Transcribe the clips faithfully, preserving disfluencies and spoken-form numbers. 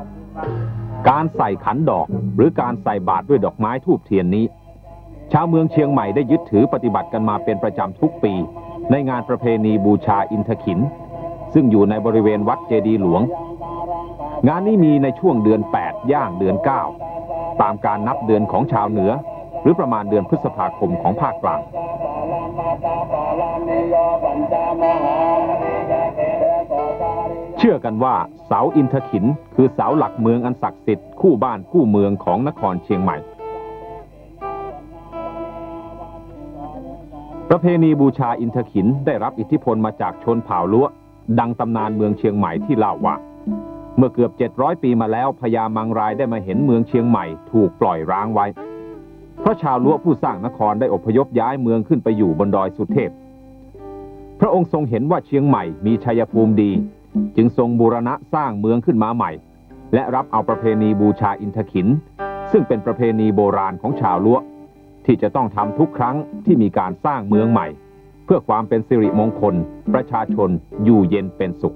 การใส่ขันดอกหรือการใส่บาตรด้วยดอกไม้ธูปเทียนนี้ชาวเมืองเชียงใหม่ได้ยึดถือปฏิบัติกันมาเป็นประจำทุกปีในงานประเพณีบูชาอินทขินซึ่งอยู่ในบริเวณวัดเจดีย์หลวงงานนี้มีในช่วงเดือนแปดย่างเดือนเก้าตามการนับเดือนของชาวเหนือหรือประมาณเดือนพฤษภาคมของภาคกลางเชื่อกันว่าเสาอินทขินคือเสาหลักเมืองอันศักดิ์สิทธิ์คู่บ้านคู่เมืองของนครเชียงใหม่ประเพณีบูชาอินทขินได้รับอิทธิพลมาจากชนเผ่าล้วดังตำนานเมืองเชียงใหม่ที่เล่าว่าเมื่อเกือบเจ็ดร้อยปีมาแล้วพญามังรายได้มาเห็นเมืองเชียงใหม่ถูกปล่อยร้างไว้เพราะชาวล้วผู้สร้างนครได้อพยพย้ายเมืองขึ้นไปอยู่บนดอยสุเทพพระองค์ทรงเห็นว่าเชียงใหม่มีชัยภูมิดีจึงทรงบูรณะสร้างเมืองขึ้นมาใหม่และรับเอาประเพณีบูชาอินทขินซึ่งเป็นประเพณีโบราณของชาวล้วที่จะต้องทำทุกครั้งที่มีการสร้างเมืองใหม่เพื่อความเป็นสิริมงคลประชาชนอยู่เย็นเป็นสุข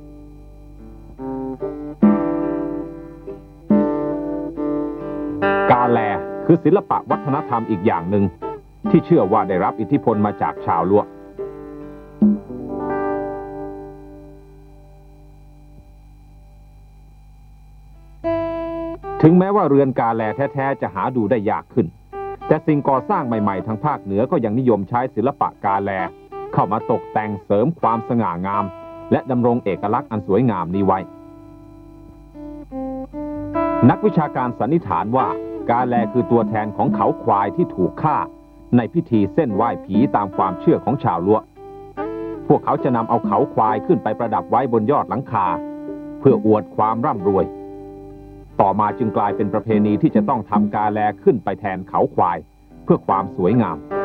กาแลคือศิลปะวัฒนธรรมอีกอย่างหนึ่งที่เชื่อว่าได้รับอิทธิพลมาจากชาวล้วถึงแม้ว่าเรือนกาแลแท้ๆจะหาดูได้ยากขึ้นแต่สิ่งก่อสร้างใหม่ๆทางภาคเหนือก็ยังนิยมใช้ศิลปะกาแลเข้ามาตกแต่งเสริมความสง่างามและดำรงเอกลักษณ์อันสวยงามนี้ไว้นักวิชาการสันนิษฐานว่ากาแลคือตัวแทนของเขาควายที่ถูกฆ่าในพิธีเส้นไหว้ผีตามความเชื่อของชาวล้วพวกเขาจะนำเอาเขาควายขึ้นไปประดับไว้บนยอดหลังคาเพื่ออวดความร่ำรวยต่อมาจึงกลายเป็นประเพณีที่จะต้องทำกาแลขึ้นไปแทนเขาควายเพื่อความสวยงาม